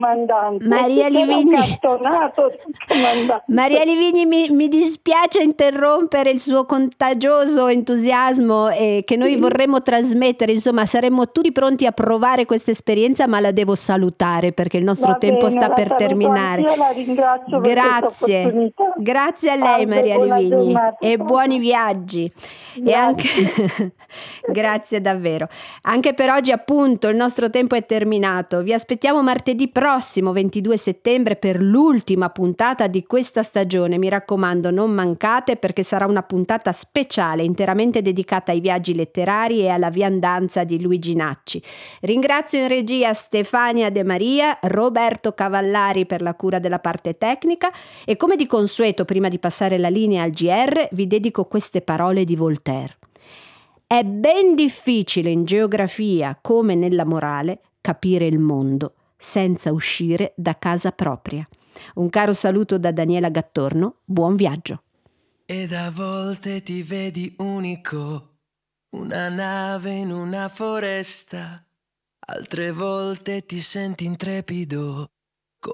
Mandante. Maria Livigni, Maria Livigni, mi dispiace interrompere il suo contagioso entusiasmo che noi vorremmo trasmettere, insomma saremmo tutti pronti a provare questa esperienza, ma la devo salutare perché il nostro tempo sta per terminare. Io la ringrazio. Grazie a lei Maria Livigni e buoni viaggi. E anche grazie davvero. Anche per oggi appunto il nostro tempo è terminato. Vi aspettiamo martedì prossimo 22 settembre per l'ultima puntata di questa stagione. Mi raccomando, non mancate perché sarà una puntata speciale interamente dedicata ai viaggi letterari e alla viandanza di Luigi Nacci. Ringrazio in regia Stefania De Maria, Roberto Cavallari per la cura della parte tecnica e come di consueto prima di passare la linea al GR vi dedico queste parole di Voltaire. È ben difficile in geografia come nella morale capire il mondo senza uscire da casa propria. Un caro saluto da Daniela Gattorno, buon viaggio. Ed a volte ti vedi unico, una nave in una foresta, altre volte ti senti intrepido